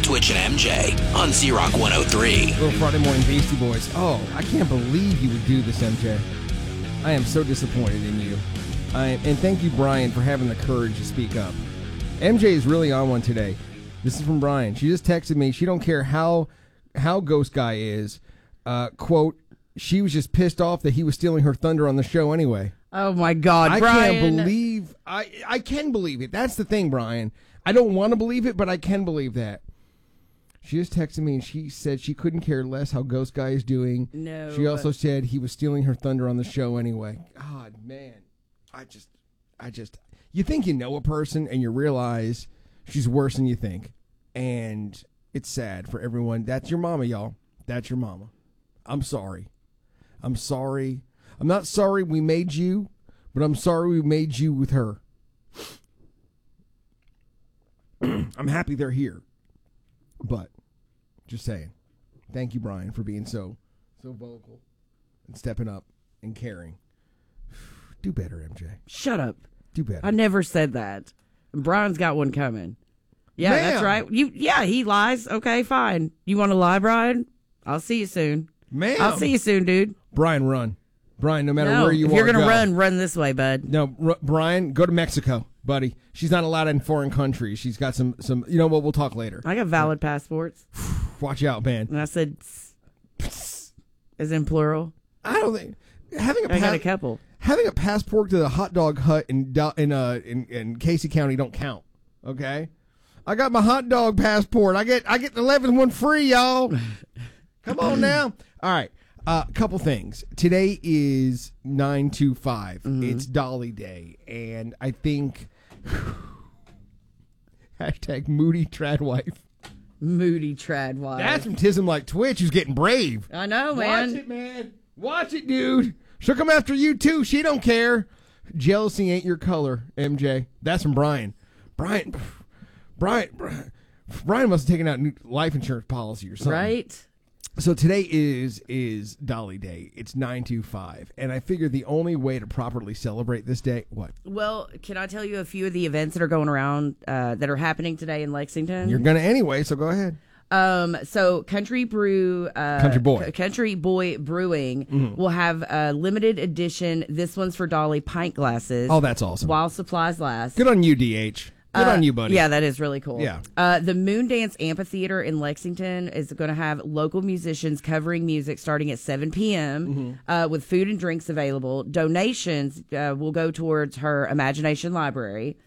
Twitch and MJ on Z-Rock 103. Little Friday morning Beastie Boys. Oh, I can't believe you would do this, MJ. I am so disappointed in you. And thank you, Brian, for having the courage to speak up. MJ is really on one today. This is from Brian. She just texted me. She don't care how Ghost Guy is. Quote, she was just pissed off that he was stealing her thunder on the show anyway. Oh, my God, I Brian. can't believe... I can believe it. That's the thing, Brian. I don't want to believe it, but I can believe that. She just texted me and she said she couldn't care less how Ghost Guy is doing. No. She also said he was stealing her thunder on the show anyway. God, man. I just, you think you know a person and you realize she's worse than you think. And it's sad for everyone. That's your mama, y'all. That's your mama. I'm sorry. I'm sorry. I'm not sorry we made you, but I'm sorry we made you with her. I'm happy they're here. But, just saying. Thank you, Brian, for being so vocal and stepping up and caring. Do better, MJ. Shut up. Do better. I never said that. Brian's got one coming. Yeah, Ma'am. That's right. Yeah, he lies. Okay, fine. You want to lie, Brian? I'll see you soon. Ma'am. I'll see you soon, dude. Brian, run. Brian, no matter where you if are, you're going to go. run this way, bud. No, Brian, go to Mexico, buddy. She's not allowed in foreign countries. She's got some. You know what? We'll talk later. I got valid passports. Watch out, man. And I said, as in plural. I don't think I got a couple. Having a passport to the hot dog hut in Casey County don't count. Okay, I got my hot dog passport. I get the 11th one free, y'all. Come on now. All right. Couple things. Today is 9/25. Mm-hmm. It's Dolly Day, and I think hashtag Moody Tradwife. Moody Tradwife. That's from Tism like Twitch, who's getting brave. I know, man. Watch it, man. Watch it, dude. She'll come after you too. She don't care. Jealousy ain't your color, MJ. That's from Brian. Brian must have taken out a new life insurance policy or something. Right. So today is Dolly Day. It's 9/25, and I figure the only way to properly celebrate this day, what? Well, can I tell you a few of the events that are going around that are happening today in Lexington? You're gonna anyway, so go ahead. So Country Boy Brewing will have a limited edition. This one's for Dolly pint glasses. Oh, that's awesome. While supplies last. Good on you, DH. Good on you, buddy. Yeah, that is really cool. Yeah. The Moondance Amphitheater in Lexington is going to have local musicians covering music starting at 7 p.m. With food and drinks available. Donations will go towards her Imagination Library.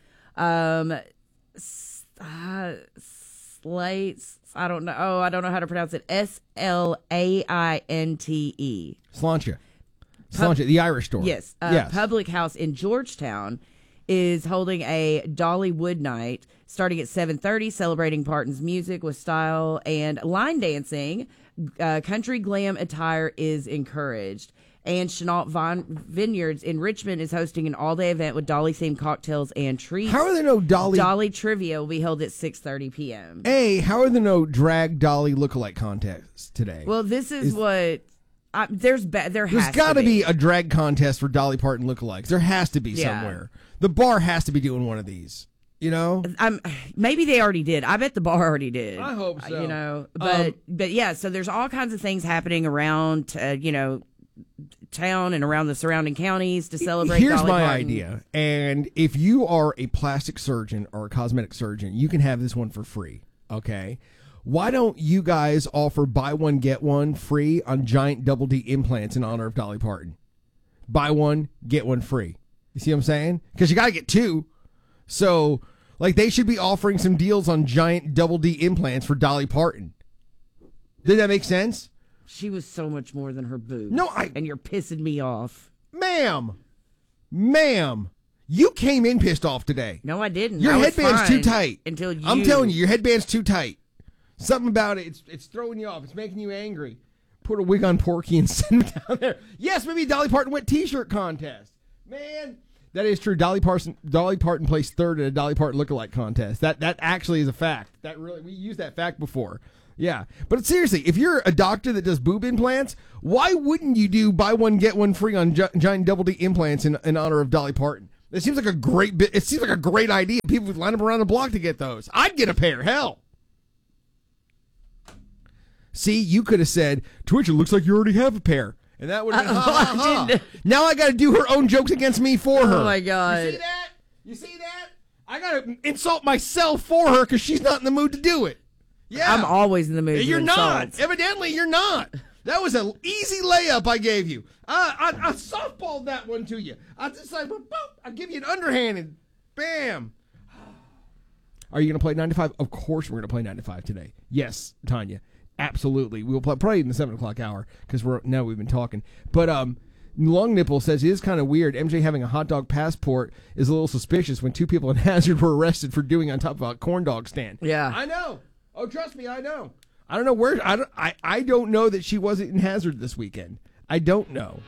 Slates. I don't know. Oh, I don't know how to pronounce it. Slainte. Sláinte, the Irish store. Yes. Yes. Public House in Georgetown is holding a Dollywood night starting at 7:30, celebrating Parton's music with style and line dancing. Country glam attire is encouraged. And Chenault Vineyards in Richmond is hosting an all-day event with Dolly-themed cocktails and treats. How are there no Dolly? Dolly Trivia will be held at 6:30 p.m. How are there no drag Dolly lookalike contests today? Well, this is what... There's got to be a drag contest for Dolly Parton lookalikes. There has to be somewhere. The bar has to be doing one of these. You know, maybe they already did. I bet the bar already did. I hope so. You know, but yeah. So there's all kinds of things happening around, town and around the surrounding counties to celebrate. Here's Dolly my Parton. idea, and if you are a plastic surgeon or a cosmetic surgeon, you can have this one for free. Okay. Why don't you guys offer buy one, get one free on giant double D implants in honor of Dolly Parton? Buy one, get one free. You see what I'm saying? Because you got to get two. So, they should be offering some deals on giant double D implants for Dolly Parton. Did that make sense? She was so much more than her boobs. No, and you're pissing me off. Ma'am, you came in pissed off today. No, I didn't. Your headband's too tight. Until you... I'm telling you, your headband's too tight. Something about it, it's throwing you off. It's making you angry. Put a wig on Porky and send him down there. Yes, maybe Dolly Parton went t-shirt contest. Man, that is true. Dolly Parton placed third in a Dolly Parton lookalike contest. That actually is a fact. We used that fact before. Yeah. But seriously, if you're a doctor that does boob implants, why wouldn't you do buy one, get one free on giant double D implants in honor of Dolly Parton? It seems like a great idea. People would line up around the block to get those. I'd get a pair. Hell. See, you could have said, Twitch, it looks like you already have a pair. And that would have been ha. Now I got to do her own jokes against me for her. Oh, my God. You see that? You see that? I got to insult myself for her because she's not in the mood to do it. Yeah. I'm always in the mood. You're not. Evidently, you're not. That was an easy layup I gave you. I softballed that one to you. I just like, boop, I give you an underhanded. Bam. Are you going to play 9 to 5? Of course we're going to play 9 to 5 today. Yes, Tanya. Absolutely. We'll play probably in the 7 o'clock hour because we've been talking. But Long Nipple says it is kind of weird. MJ having a hot dog passport is a little suspicious when 2 people in Hazard were arrested for doing on top of a corn dog stand. Yeah. I know. Oh, trust me, I know. I don't know where. I don't know that she wasn't in Hazard this weekend. I don't know.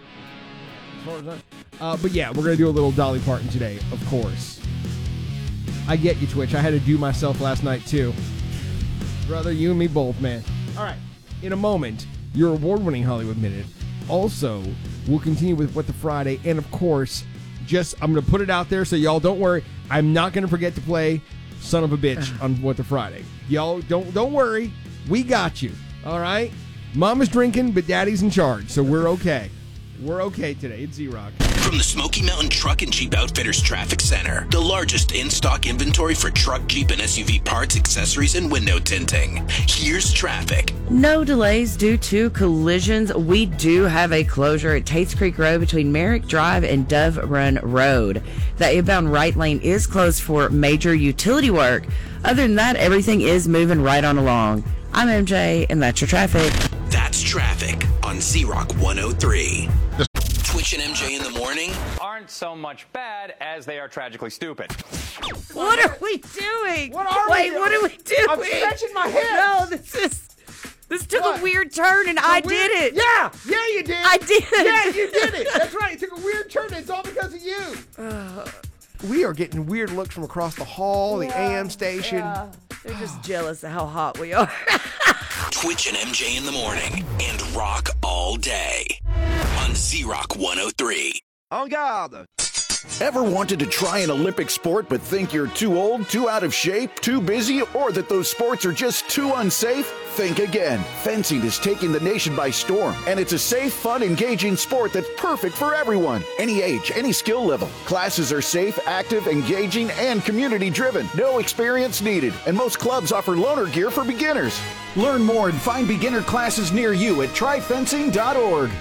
But yeah, we're gonna do a little Dolly Parton today, of course. I get you, Twitch. I had to do myself last night too, brother. You and me both, man. All right. In a moment, your award-winning Hollywood Minute. Also, we'll continue with What the Friday, and of course, I'm gonna put it out there so y'all don't worry. I'm not gonna forget to play Son of a Bitch on What the Friday. Y'all don't worry. We got you. All right? Mama's drinking, but Daddy's in charge, so we're okay. We're okay today. It's Z-Rock. From the Smoky Mountain Truck and Jeep Outfitters Traffic Center, the largest in-stock inventory for truck, Jeep, and SUV parts, accessories, and window tinting. Here's traffic. No delays due to collisions. We do have a closure at Tates Creek Road between Merrick Drive and Dove Run Road. The inbound right lane is closed for major utility work. Other than that, everything is moving right on along. I'm MJ, and that's your traffic. That's traffic on Z-Rock 103. Twitch and MJ in the morning aren't so much bad as they are tragically stupid. What are we doing? What are we doing? What are we doing? I'm scratching my head. No, this took a weird turn, and I did it. Yeah, you did. I did. Yeah, you did it. That's right. It took a weird turn. It's all because of you. We are getting weird looks from across the hall, the AM station. Yeah. They're just jealous of how hot we are. Twitch and MJ in the morning and rock all day on Z-Rock 103. En garde! Ever wanted to try an Olympic sport but think you're too old, too out of shape, too busy, or that those sports are just too unsafe? Think again. Fencing is taking the nation by storm, and it's a safe, fun, engaging sport that's perfect for everyone. Any age, any skill level. Classes are safe, active, engaging, and community-driven. No experience needed, and most clubs offer loaner gear for beginners. Learn more and find beginner classes near you at tryfencing.org.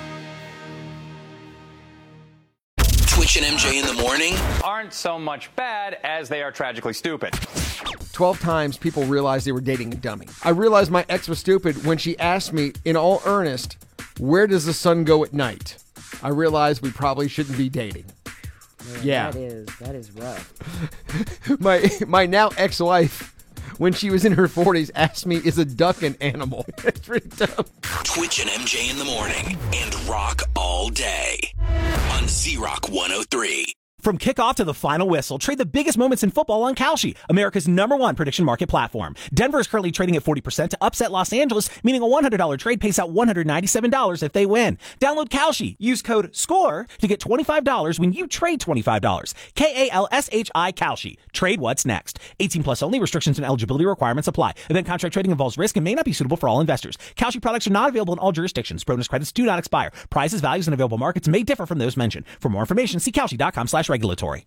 Twitch and MJ in the morning Aren't so much bad as they are tragically stupid. 12 times people realized they were dating a dummy. I realized my ex was stupid when she asked me, in all earnest, where does the sun go at night? I realized we probably shouldn't be dating. Man, yeah. That is rough. my now ex-wife, when she was in her 40s, asked me, is a duck an animal? It's pretty dumb. Twitch and MJ in the morning and rock all day on Z-Rock 103. From kickoff to the final whistle, trade the biggest moments in football on Kalshi, America's #1 prediction market platform. Denver is currently trading at 40% to upset Los Angeles, meaning a $100 trade pays out $197 if they win. Download Kalshi. Use code SCORE to get $25 when you trade $25. KALSHI Kalshi. Trade what's next. 18 plus only. Restrictions and eligibility requirements apply. Event contract trading involves risk and may not be suitable for all investors. Kalshi products are not available in all jurisdictions. Bonus credits do not expire. Prices, values, and available markets may differ from those mentioned. For more information, see Kalshi.com/regulatory.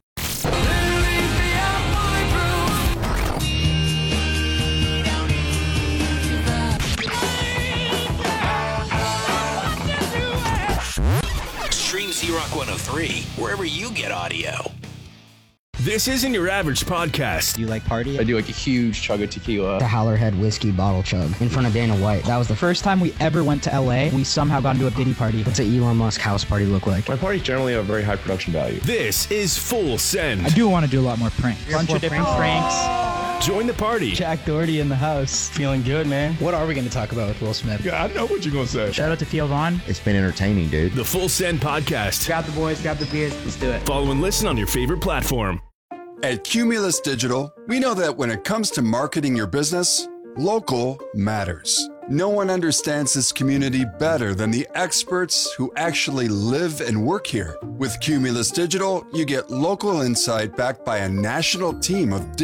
Stream Z-Rock 103 wherever you get audio. This isn't your average podcast. Do you like party? I do like a huge chug of tequila. The Howlerhead whiskey bottle chug in front of Dana White. That was the first time we ever went to LA. We somehow got into a Diddy party. What's an Elon Musk house party look like? My parties generally have a very high production value. This is Full Send. I do want to do a lot more pranks. Bunch of different pranks. Join the party. Jack Doherty in the house. Feeling good, man. What are we going to talk about with Will Smith? Yeah, I know what you're going to say. Shout out to Theo Vaughn. It's been entertaining, dude. The Full Send podcast. Grab the boys, grab the beers. Let's do it. Follow and listen on your favorite platform. At Cumulus Digital, we know that when it comes to marketing your business, local matters. No one understands this community better than the experts who actually live and work here. With Cumulus Digital, you get local insight backed by a national team of